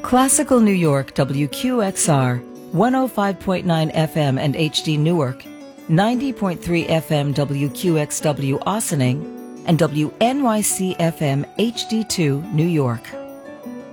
Classical New York WQXR 105.9 FM and HD Newark, 90.3 FM WQXW Ossining, and WNYC FM HD2 New York.